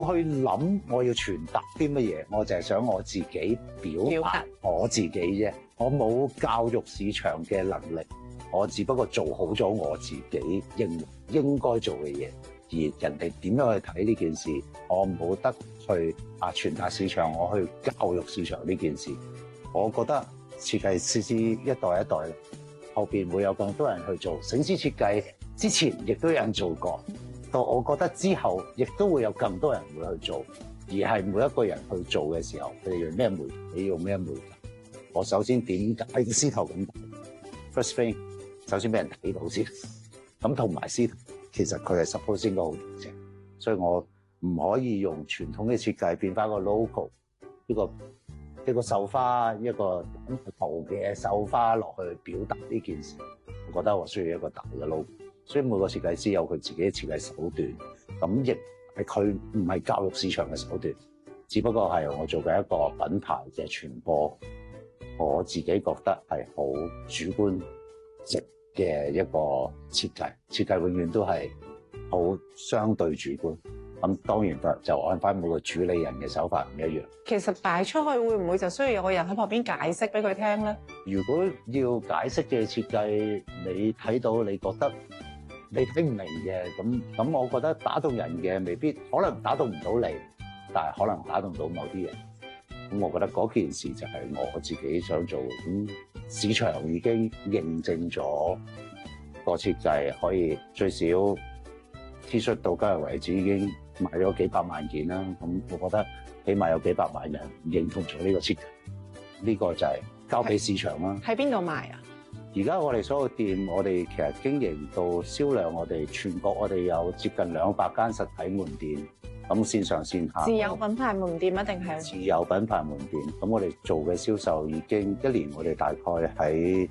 去諗我要傳達啲乜嘢，我就係想我自己表達我自己啫。我冇教育市場嘅能力，我只不過做好咗我自己應該做嘅嘢。而人哋點樣去睇呢件事，我冇得去傳達市場，我去教育市場呢件事。我覺得設計師一代一代，後邊會有更多人去做。醒獅設計之前亦都有人做過，到我覺得之後亦都會有更多人會去做。而係每一個人去做嘅時候，佢哋用咩媒體，用咩媒介。我首先點解個獅頭咁大 ？First thing， 首先俾人睇到先。咁同埋獅頭，其實佢係 suppose 應該好正，所以我唔可以用傳統嘅設計變翻個 logo， 一個繡花，一個圖嘅繡花落去表達呢件事。我覺得我需要一個大嘅 logo， 所以每個設計師有佢自己嘅設計手段，咁亦係佢唔係教育市場嘅手段，只不過係我做嘅一個品牌嘅傳播。我自己覺得係好主觀值嘅一個設計，設計永遠都係好相對主觀。咁當然就按翻每個主理人嘅手法唔一樣。 其實擺出去會唔會就需要有個人喺旁邊解釋俾佢聽咧？ 如果要解釋嘅設計，你睇到你覺得你聽唔明嘅，咁我覺得打動人嘅未必，可能打動唔到你，但係可能打動到某啲人。咁我覺得嗰件事就係我自己想做。咁市場已經認證咗個設計可以最少 T 恤到今日為止已經賣咗幾百萬件啦。咁我覺得起碼有幾百萬人認同咗呢個設計。呢個就係交俾市場啦。 喺邊度賣啊？ 而家我哋所有店，我哋其實經營到銷量，我哋全國我哋有接近200間實體門店。咁線上線下， 自有品牌門店一定係自有品牌門店。咁我哋做嘅銷售已經一年，我哋大概喺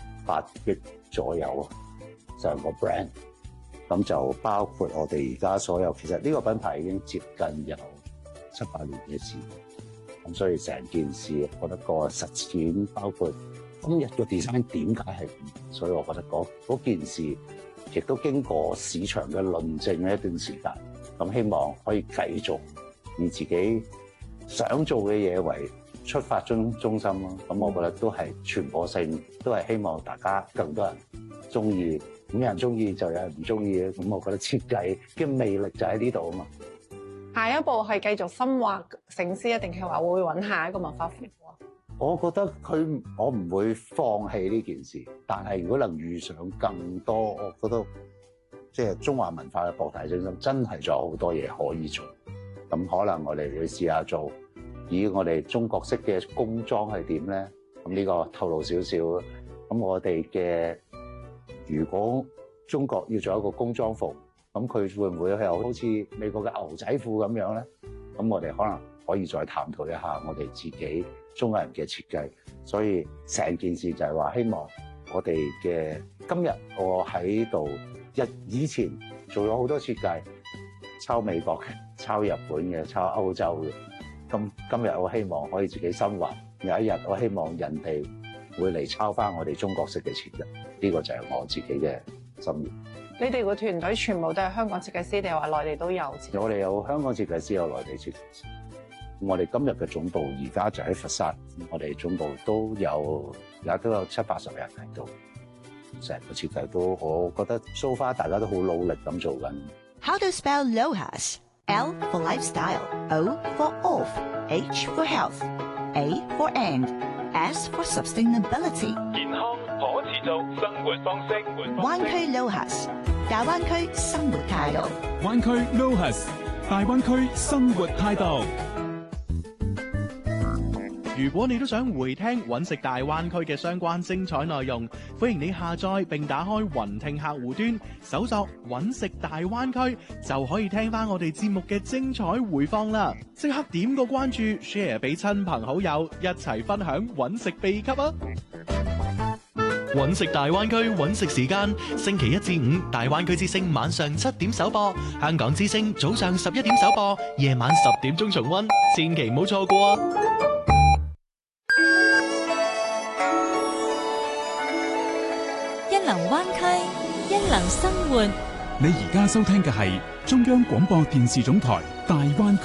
8億左右啊，成個 brand。咁就包括我哋而家所有，其實呢個品牌已經接近有7-8年嘅事。咁所以成件事，我覺得個實踐包括今日個 design 點解係咁，所以我覺得嗰件事亦都經過市場嘅論證一段時間。咁希望可以繼續以自己想做嘅嘢為出發中心咯。咁我覺得都係傳播性，都係希望大家更多人中意。咁有人中意就有人唔中意嘅。咁我覺得設計嘅魅力就喺呢度啊嘛。 下一步係繼續深化醒獅，定係話會揾下一個文化符號啊？ 我覺得我唔會放棄呢件事，但係如果能遇上更多，我覺得即係中華文化嘅博大精深，真係仲有好多嘢可以做。咁可能我哋會試下做，以我哋中國式嘅工裝係點咧？咁呢個透露少少。咁我哋嘅如果中國要做一個工裝服，咁佢會唔會係好似美國嘅牛仔褲咁樣咧？咁我哋可能可以再探討一下我哋自己中國人嘅設計。所以成件事就係話，希望我哋嘅今日我喺度。以前做咗好多設計，抄美國嘅、抄日本嘅、抄歐洲嘅。今日我希望可以自己深化。有一日我希望人哋會嚟抄翻我哋中國式嘅設計。呢個就係我自己嘅心願。 你哋個團隊全部都係香港設計師，定係話內地都有？ 我哋有香港設計師，有內地設計師。我哋今日嘅總部而家就喺佛山，我哋總部都有7-80人喺度。成個設計都，我覺得 so far 大家都好努力咁做緊。 How to spell LOHAS? L for lifestyle, O for off, H for health, A for and, S for sustainability。 健康可持續生活方式。 灣區 LOHAS， 大灣區生活態度。 灣區 LOHAS， 大灣區生活態度。 如果你都想回聽揾食大灣區嘅相關精彩內容，歡迎你下載並打開雲聽客戶端，搜索揾食大灣區，就可以聽翻我哋節目嘅精彩回放啦！即刻點個關注 ，share 俾親朋好友，一齊分享揾食秘笈啊！揾食大灣區揾食時間，星期1至5大灣區之聲晚上7點首播，香港之聲早上11點首播，夜晚10點鐘重溫，千祈唔好錯過啊！ 一能灣區，一能生活， 你而家收聽嘅係中央廣播電視總台大灣區